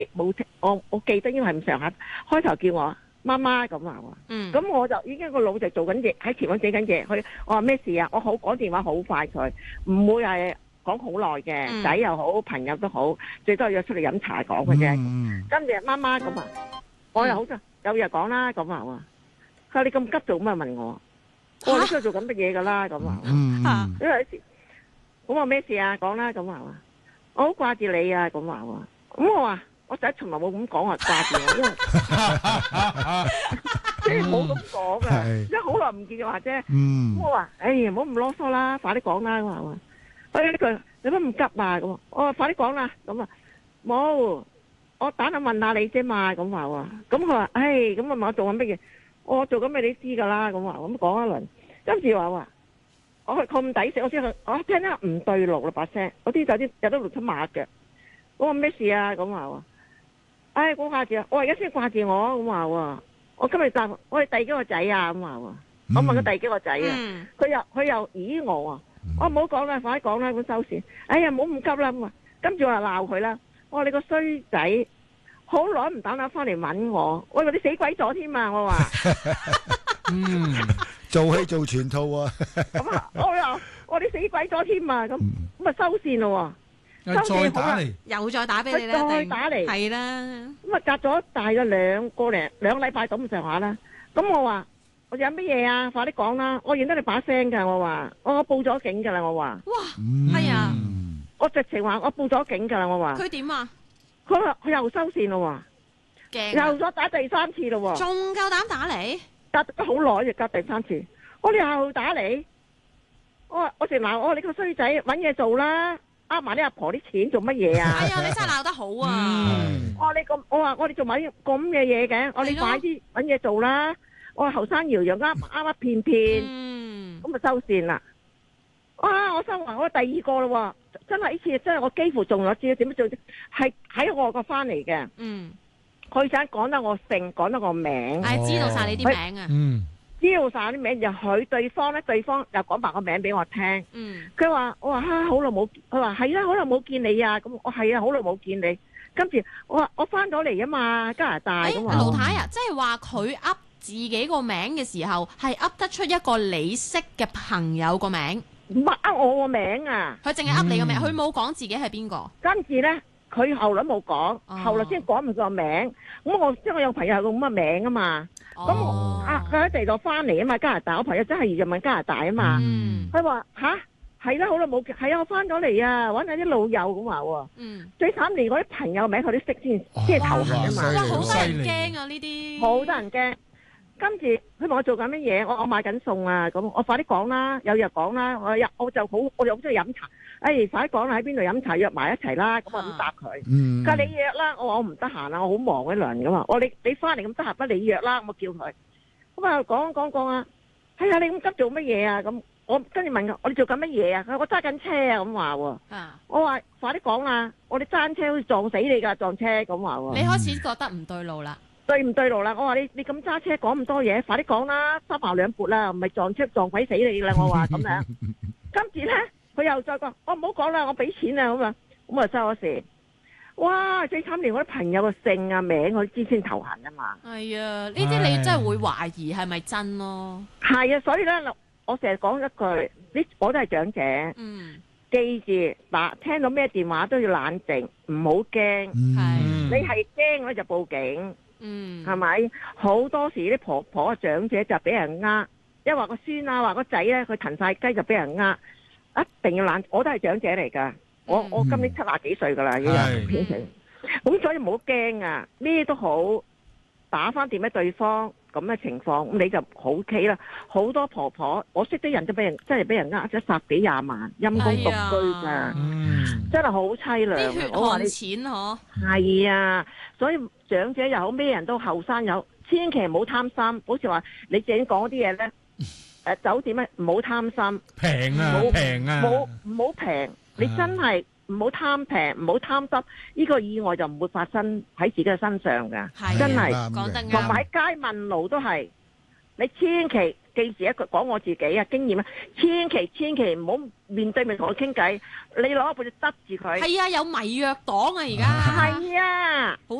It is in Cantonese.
冇聽，我記得應該係咁上下，開頭叫我媽媽咁話喎，咁我就已經個腦就做緊嘢，喺前面寫緊嘢，我話咩事啊？我好講電話好快脆，唔會係講好耐嘅，仔又好，朋友都好，最多係約出嚟飲茶講嘅啫。跟住媽媽咁話，我又好就有嘢講啦，咁話喎。佢話你咁急做咩問我？我話你喺度做緊乜嘢噶啦？咁話，因為咁話咩事啊？講啦，咁話我好掛住你啊，咁話喎。咁我話。我仔從來冇咁講話掛住我，因為即係冇咁講嘅，因為好耐唔見嘅話啫。咁我話，唔好咁囉嗦啦，快啲講啦。我話，呢句你乜咁急啊？咁我話快啲講啦。咁啊，冇，我打下問下你啫嘛。咁話喎，咁佢話，咁問我做緊乜嘢？我做緊咩你知噶啦。咁話，咁講一輪，跟住話，我係咁抵死，我先去，我聽得唔對路啦把聲，我啲就有得六七馬腳。我話咩事啊？咁話喎。我掛住啊！我而家先掛住我咁話喎，我今日答我哋第幾個仔啊咁話喎，我問佢第幾個仔啊，佢又咦我啊，我唔好講啦，快啲講啦咁收線。唔好咁急啦咁啊，跟住我話鬧佢啦，我話你個衰仔，好耐唔打電話翻嚟搵我，我以為你死鬼咗添啊，我話， 做戲做全套啊， 咁啊，我話你死鬼咗添啊，咁啊收線咯。 再打嚟， 又再打俾你啦， 再打嚟， 係啦。 咁啊，隔咗大約兩個禮拜咁上下啦。咁我話我有乜嘢啊？快啲講啦！我認得你把聲噶，我話我報咗警噶啦，我話。 哇，係啊！ 我直情話我報咗警噶啦，我話。 佢點啊？ 佢又收線咯， 驚！ 又咗打第三次咯， 仲夠膽打嚟？ 隔咗好耐，就隔第三次。我哋又打嚟，我直鬧我你個衰仔，搵嘢做啦！呃埋啲阿婆啲錢做乜嘢啊？ 哎呀，你真係鬧得好啊！ 我話我哋做埋咁嘅嘢嘅，我哋快啲搵嘢做啦！我話後生搖搖啱一片片，咁咪收線啦！哇！我收埋我第二個咯，真係呢次真係我幾乎中咗招，點樣做？係喺外國翻嚟嘅，佢想講得我姓，講得我名， 知道晒你啲名啊！ 知道晒啲名，就佢對方又講埋個名俾我聽。佢話我話好耐冇，佢話係啊，好耐冇見你啊。咁我係啊，好耐冇見你。跟住我話我翻咗嚟啊嘛，加拿大咁話。 盧太啊，即係話佢噏自己個名嘅時候，係噏得出一個你識嘅朋友個名， 唔係噏我個名啊。 佢淨係噏你個名，佢冇講自己係邊個。 跟住咧，佢後來冇講，後來先講唔個名。咁即係我有朋友係咁嘅名啊嘛。咁佢喺第度翻嚟啊嘛，加拿大我朋友真係移民加拿大啊嘛。佢話係啦，好耐冇見，係啊，我翻咗嚟啊，搵下啲老友咁話喎。最慘連嗰啲朋友名佢都識先係頭痕啊嘛。 哇，好得人驚啊呢啲， 好得人驚。跟住佢問我做緊乜嘢，我買緊餸啊，咁我快啲講啦，有嘢講啦，我就好中意飲茶。快啲講啦，喺邊度飲茶約埋一齊啦，咁我咁答佢。佢話你約啦，我話我唔得閒啊，我好忙一輪噶嘛。我話你翻嚟咁得閒，不你約啦，我叫佢。咁啊講啊，係啊，你咁急做乜嘢啊？咁我跟住問佢，我哋做緊乜嘢啊？佢話我揸緊車啊，咁話喎。我話快啲講啦，我哋揸緊車好似撞死你噶，撞車咁話喎。 你開始覺得唔對路啦？ 對唔對路啦？我話你咁揸車講咁多嘢，快啲講啦，三矛兩撥啦，唔係撞車撞鬼死你啦！我話咁樣。跟住咧，佢又再講，我唔好講啦，我俾錢啊咁啊，咁啊收咗線。哇！最慘連我啲朋友嘅姓啊名我都知先頭痕啊嘛。 係啊，呢啲你真係會懷疑係咪真咯？ 係啊，所以咧，我成日講一句，我都係長者。記住嗱，聽到咩電話都要冷靜，唔好驚。你係驚咧就報警。係咪？好多時啲婆婆長者就俾人呃，因為話個孫啊，話個仔咧，佢騰晒雞就俾人呃，一定要冷。我都係長者嚟噶，我今年70幾歲噶啦，已經變成咁，所以唔好驚啊，咩都好，打翻電俾對方咁嘅情況，咁你就好 OK 啦。好多婆婆，我識啲人就真係俾人呃咗10幾20萬，陰公獨居噶，真係好凄涼。 啲血汗錢嗬， 係啊，所以長者又好，咩人都後生有，千祈唔好貪心。好似話你自己講嗰啲嘢咧，酒店咧唔好貪心， 平啊， 唔好平，你真係唔好貪平，唔好貪心，呢個意外就唔會發生喺自己嘅身上㗎，真係。 講得啱。 同埋喺街問路都係，你千祈記住一句講我自己啊經驗啊，千祈唔好面對面同佢傾偈，你攞一部就得住佢。 係啊，有迷藥黨啊而家。 係啊。